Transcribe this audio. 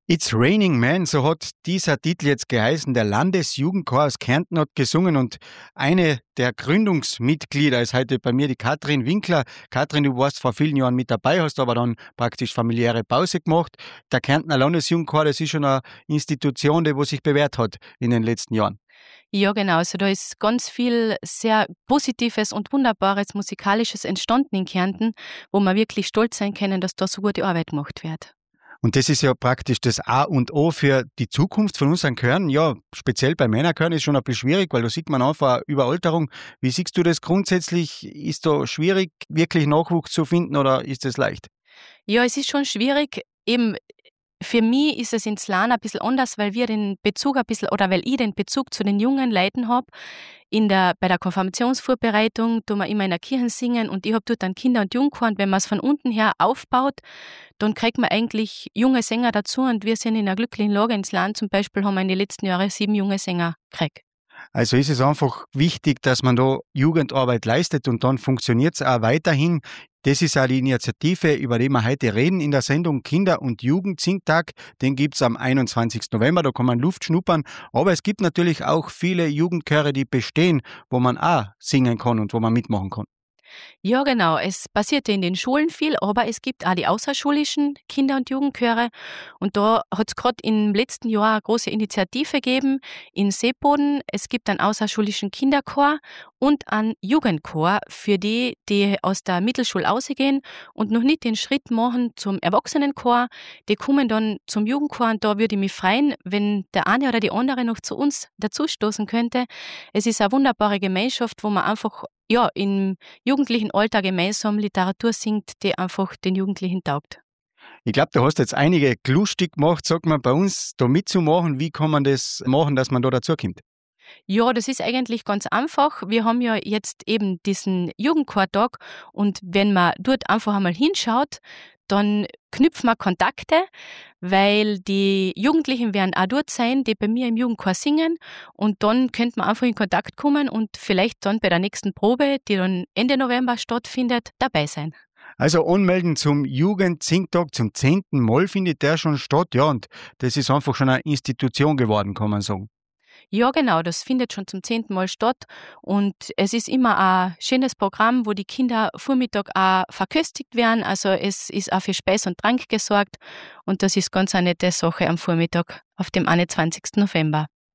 It's Raining Men, so hat dieser Titel jetzt geheißen. Der Landesjugendchor aus Kärnten hat gesungen und eine der Gründungsmitglieder ist heute bei mir die Katrin Winkler. Katrin, du warst vor vielen Jahren mit dabei, hast aber dann praktisch familiäre Pause gemacht. Der Kärntner Landesjugendchor, das ist schon eine Institution, die sich bewährt hat in den letzten Jahren. Ja, genau. Also da ist ganz viel sehr Positives und Wunderbares Musikalisches entstanden in Kärnten, wo wir wirklich stolz sein können, dass da so gute Arbeit gemacht wird. Und das ist ja praktisch das A und O für die Zukunft von unseren Chören. Ja, speziell bei Männerchören ist schon ein bisschen schwierig, weil da sieht man einfach eine Überalterung. Wie siehst du das grundsätzlich? Ist da schwierig, wirklich Nachwuchs zu finden oder ist das leicht? Ja, es ist schon schwierig. Eben für mich ist es in Zlan ein bisschen anders, weil wir den Bezug ein bisschen, oder weil ich den Bezug zu den jungen Leuten habe. Bei der Konfirmationsvorbereitung tun wir immer in der Kirche singen und ich habe dort einen Kinder- und Jugendchor und wenn man es von unten her aufbaut, dann kriegt man eigentlich junge Sänger dazu und wir sind in einer glücklichen Lage. Ins Land zum Beispiel haben wir in den letzten Jahren 7 junge Sänger gekriegt. Also ist es einfach wichtig, dass man da Jugendarbeit leistet und dann funktioniert es auch weiterhin. Das ist auch die Initiative, über die wir heute reden in der Sendung Kinder- und Jugendsingtag. Den gibt es am 21. November, da kann man Luft schnuppern. Aber es gibt natürlich auch viele Jugendchöre, die bestehen, wo man auch singen kann und wo man mitmachen kann. Ja, genau. Es passiert in den Schulen viel, aber es gibt auch die außerschulischen Kinder- und Jugendchöre. Und da hat es gerade im letzten Jahr eine große Initiative gegeben in Seeboden. Es gibt einen außerschulischen Kinderchor und einen Jugendchor für die, die aus der Mittelschule ausgehen und noch nicht den Schritt machen zum Erwachsenenchor. Die kommen dann zum Jugendchor und da würde ich mich freuen, wenn der eine oder die andere noch zu uns dazustoßen könnte. Es ist eine wunderbare Gemeinschaft, wo man einfach im jugendlichen Alter gemeinsam Literatur singt, die einfach den Jugendlichen taugt. Ich glaube, du hast jetzt einige lustig gemacht, sag mal, bei uns da mitzumachen. Wie kann man das machen, dass man da dazukommt? Ja, das ist eigentlich ganz einfach. Wir haben ja jetzt eben diesen Jugendchortag und wenn man dort einfach einmal hinschaut, dann knüpfen wir Kontakte, weil die Jugendlichen werden auch dort sein, die bei mir im Jugendchor singen und dann könnte man einfach in Kontakt kommen und vielleicht dann bei der nächsten Probe, die dann Ende November stattfindet, dabei sein. Also anmelden zum Jugendsingtag zum 10. Mal findet der schon statt, ja, und das ist einfach schon eine Institution geworden, kann man sagen. Ja, genau, das findet schon zum 10. Mal statt und es ist immer ein schönes Programm, wo die Kinder Vormittag auch verköstigt werden, also es ist auch für Speis und Trank gesorgt und das ist ganz eine nette Sache am Vormittag auf dem 21. November.